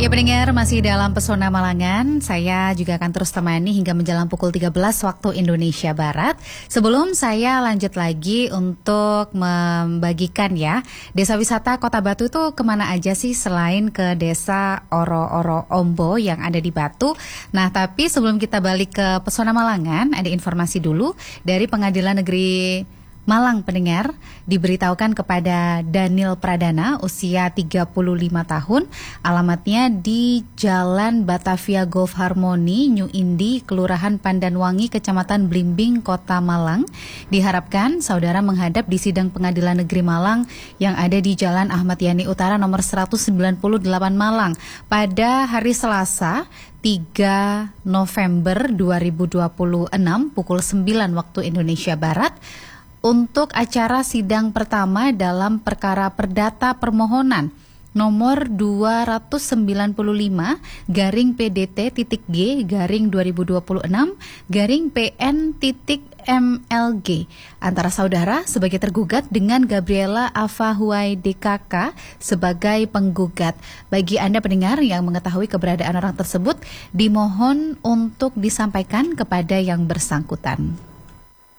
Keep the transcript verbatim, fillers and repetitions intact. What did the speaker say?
Ya pendengar, masih dalam Pesona Malangan. Saya juga akan terus temani hingga menjelang pukul tiga belas waktu Indonesia Barat. Sebelum saya lanjut lagi untuk membagikan ya, desa wisata Kota Batu itu kemana aja sih selain ke desa Oro-Oro Ombo yang ada di Batu. Nah tapi sebelum kita balik ke Pesona Malangan, ada informasi dulu dari Pengadilan Negeri Malang pendengar, diberitahukan kepada Daniel Pradana, usia tiga puluh lima tahun, alamatnya di Jalan Batavia Golf Harmony, New Indi, Kelurahan Pandanwangi, Kecamatan Blimbing, Kota Malang. Diharapkan saudara menghadap di sidang Pengadilan Negeri Malang yang ada di Jalan Ahmad Yani Utara nomor seratus sembilan puluh delapan Malang pada hari Selasa tiga November dua ribu dua puluh enam pukul sembilan waktu Indonesia Barat, untuk acara sidang pertama dalam perkara perdata permohonan nomor dua ratus sembilan puluh lima garing P D T titik G garing dua ribu dua puluh enam garing P N titik M L G antara saudara sebagai tergugat dengan Gabriela Afahuai D K K sebagai penggugat. Bagi Anda pendengar yang mengetahui keberadaan orang tersebut, dimohon untuk disampaikan kepada yang bersangkutan.